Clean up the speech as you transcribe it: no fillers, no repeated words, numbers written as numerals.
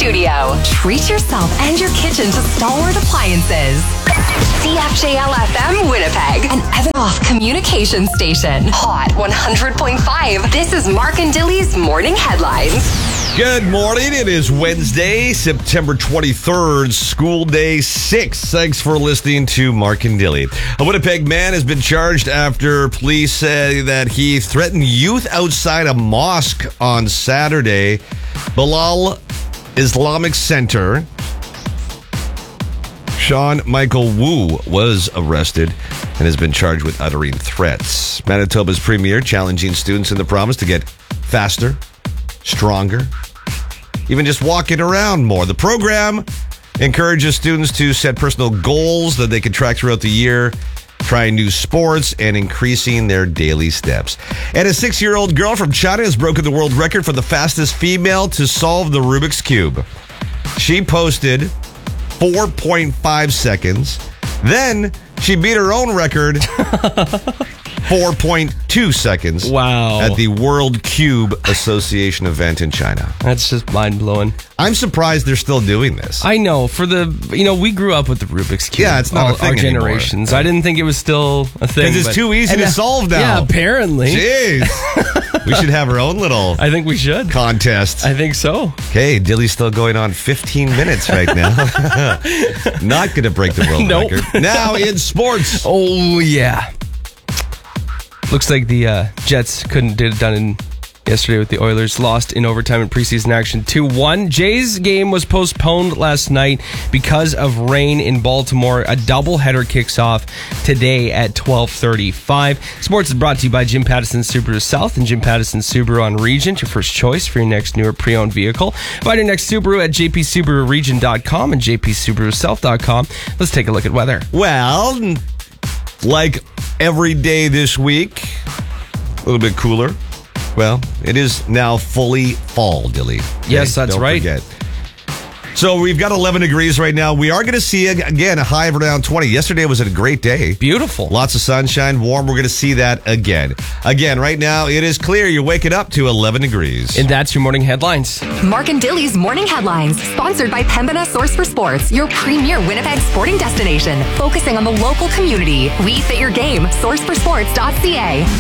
studio. Treat yourself and your kitchen to Stalwart Appliances. CFJL-FM Winnipeg, an Evanoff communication station. Hot 100.5. This is Mark and Dilly's Morning Headlines. Good morning. It is Wednesday, September 23rd, school day 6. Thanks for listening to Mark and Dilly. A Winnipeg man has been charged after police say that he threatened youth outside a mosque on Saturday. Bilal Islamic Center. Sean Michael Wu was arrested and has been charged with uttering threats. Manitoba's premier challenging students in the province to get faster, stronger, even just walking around more. The program encourages students to set personal goals that they can track throughout the year, trying new sports, and increasing their daily steps. And a 6-year-old girl from China has broken the world record for the fastest female to solve the Rubik's Cube. She posted 4.5 seconds. Then she beat her own record 4.2 seconds. Wow. At the World Cube Association event in China. That's just mind-blowing. I'm surprised they're still doing this. I know. We grew up with the Rubik's Cube. Yeah, it's not a thing our anymore. generations. I didn't think it was still a thing. Because it's too easy to solve now. Yeah, apparently. Jeez. We should have our own little I think we should. contest. I think so. Okay, Dilly's still going on 15 minutes right now. Not going to break the world Nope. record. Now in sports. Oh, yeah. Looks like the Jets couldn't get it done yesterday with the Oilers. Lost in overtime in preseason action 2-1. Jays game was postponed last night because of rain in Baltimore. A doubleheader kicks off today at 12:35. Sports is brought to you by Jim Pattison Subaru South and Jim Pattison Subaru on Regent, your first choice for your next new or pre-owned vehicle. Find your next Subaru at jpsubaruregent.com and jpsubarusouth.com. Let's take a look at weather. Well, like every day this week, a little bit cooler. Well, it is now fully fall, Dilly. Yes, that's Don't right. Forget. So we've got 11 degrees right now. We are going to see, again, a high of around 20. Yesterday was a great day. Beautiful. Lots of sunshine, warm. We're going to see that again. Again, right now, it is clear. You're waking up to 11 degrees. And that's your morning headlines. Mark and Dilly's Morning Headlines, sponsored by Pembina Source for Sports, your premier Winnipeg sporting destination, focusing on the local community. We fit your game. Sourceforsports.ca.